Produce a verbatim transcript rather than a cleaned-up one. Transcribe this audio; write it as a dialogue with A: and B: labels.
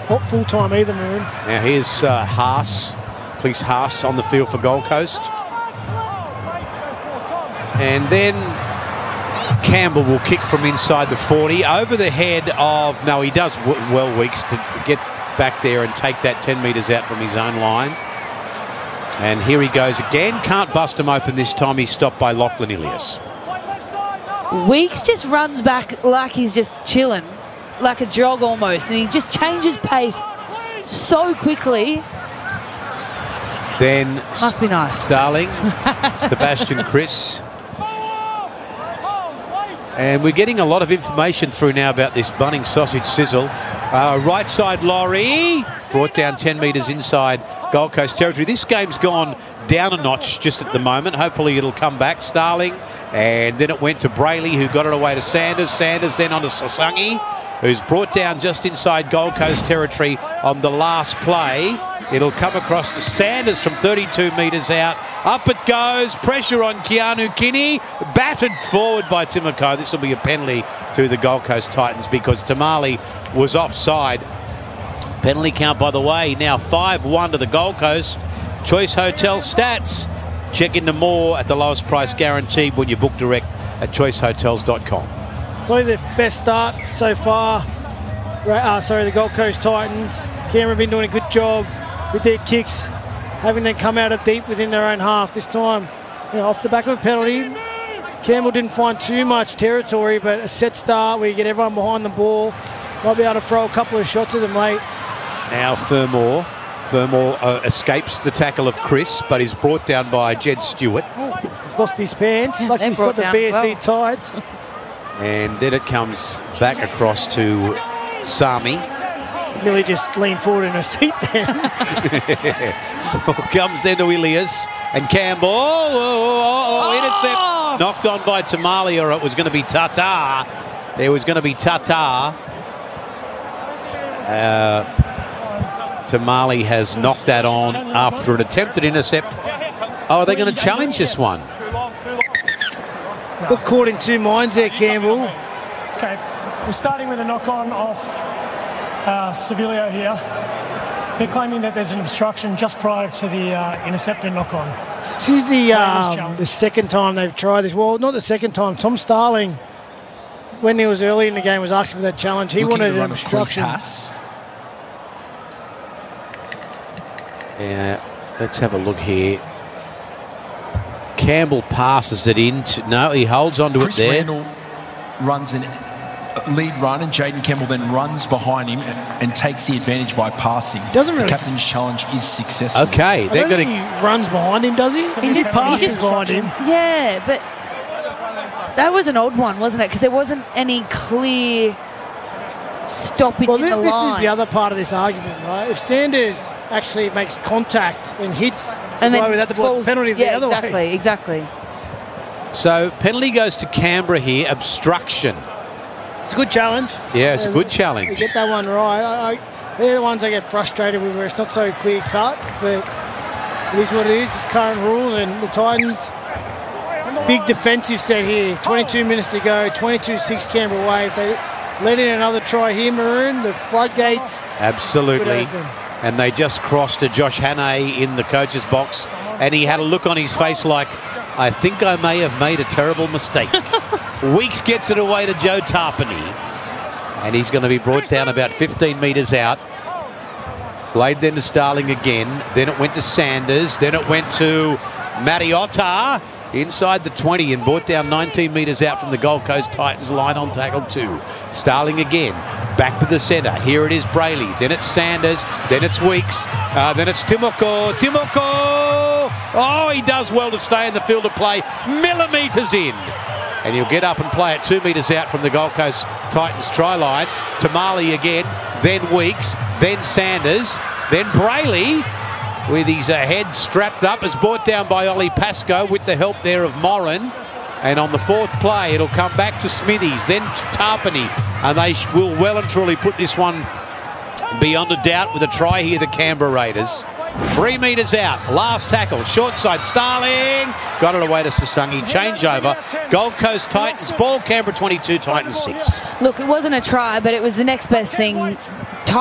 A: full time either, Maroon.
B: Now here's uh, Haas, Cleese Haas on the field for Gold Coast. And then Campbell will kick from inside the forty over the head of, no, he does well, Weeks, to get back there and take that ten metres out from his own line. And here he goes again. Can't bust him open this time. He's stopped by Lachlan Ilias.
C: Weeks just runs back like he's just chilling, like a jog almost, and he just changes pace so quickly.
B: Then
C: must be nice.
B: Starling, Sebastian Chris. And we're getting a lot of information through now about this Bunnings sausage sizzle. Uh, right side Laurie, brought down ten metres inside Gold Coast territory. This game's gone down a notch just at the moment. Hopefully it'll come back. Starling, and then it went to Brayley, who got it away to Sanders. Sanders then on to Sasangi, who's brought down just inside Gold Coast territory on the last play. It'll come across to Sanders from thirty-two metres out. Up it goes. Pressure on Keanu Kinney. Battered forward by Timoko. This will be a penalty to the Gold Coast Titans because Tamale was offside. Penalty count, by the way, now five one to the Gold Coast. Choice Hotel stats. Check into more at the lowest price guaranteed when you book direct at choice hotels dot com.
A: Probably the best start so far. Uh, sorry, the Gold Coast Titans. Canberra have been doing a good job with their kicks, having them come out of deep within their own half. This time, you know, off the back of a penalty, Campbell didn't find too much territory, but a set start where you get everyone behind the ball, might be able to throw a couple of shots at them late.
B: Now Fermor. Fermor uh, escapes the tackle of Chris, but is brought down by Jed Stewart.
A: He's lost his pants.
C: Yeah,
A: Lucky he's got the B S C well. tights.
B: And then it comes back across to Sami.
A: Nearly just leaned forward in her seat there.
B: Comes then to Ilias and Campbell. Oh, oh, oh, oh, intercept. Knocked on by Tamale, or it was going to be Tata. There was going to be Tata. Uh, Tamale has knocked that on after an attempted intercept. Oh, are they going to challenge this one?
A: Got caught in two minds there, Campbell.
D: Okay, we're starting with a knock-on off Uh, Sevilio here. They're claiming that there's an obstruction just prior to the uh, intercept and knock-on.
A: This is the um, the second time they've tried this. Well, not the second time. Tom Starling, when he was early in the game, was asking for that challenge. He
E: Looking
A: wanted an obstruction.
B: Yeah, let's have a look here. Campbell passes it in. To, no, he holds onto
E: Chris
B: it there.
E: Randall runs an lead run, and Jaden Campbell then runs behind him and, and takes the advantage by passing.
A: Doesn't really.
E: The captain's challenge is successful.
B: Okay, they're going to.
A: He runs behind him, does he? He just passes behind him.
C: Yeah, but that was an odd one, wasn't it? Because there wasn't any clear stoppage
A: well,
C: in
A: this,
C: the
A: this
C: line.
A: This is the other part of this argument, right? If Sanders actually makes contact and hits,
C: and then
A: without the ball,
C: falls,
A: penalty
C: yeah,
A: the other
C: exactly,
A: way.
C: Exactly, exactly.
B: So penalty goes to Canberra here. Obstruction.
A: It's a good challenge.
B: Yeah, it's
A: and
B: a good challenge.
A: You get that one right. I, I, they're the ones I get frustrated with where it's not so clear cut, but it is what it is. It's current rules, and the Titans, big defensive set here. twenty-two minutes to go, twenty-two six Canberra away. If they let in another try here, Maroon, the floodgates.
B: Absolutely. And they just crossed to Josh Hannay in the coach's box, and he had a look on his face like, I think I may have made a terrible mistake. Weeks gets it away to Joe Tarpany, and he's going to be brought down about fifteen metres out. Played then to Starling again. Then it went to Sanders. Then it went to Mariotta inside the twenty and brought down nineteen metres out from the Gold Coast Titans line on tackle two. Starling again. Back to the centre. Here it is Brayley. Then it's Sanders. Then it's Weeks. Uh, then it's Timoko. Timoko! Oh, he does well to stay in the field of play. Millimetres in. And he'll get up and play it two metres out from the Gold Coast Titans try line. Tamale again, then Weeks, then Sanders, then Brayley with his uh, head strapped up, is brought down by Ollie Pascoe with the help there of Moran. And on the fourth play, it'll come back to Smithies, then to Tarpany, and they will well and truly put this one beyond a doubt with a try here, the Canberra Raiders. Three metres out, last tackle, short side, Starling, got it away to Sasangi, changeover, Gold Coast Titans ball, Canberra twenty-two, Titans six.
C: Look, it wasn't a try, but it was the next best thing